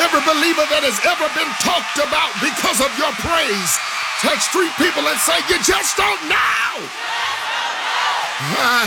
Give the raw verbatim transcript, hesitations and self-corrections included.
every believer that has ever been talked about because of your praise. Touch three people and say, you just don't know. Uh,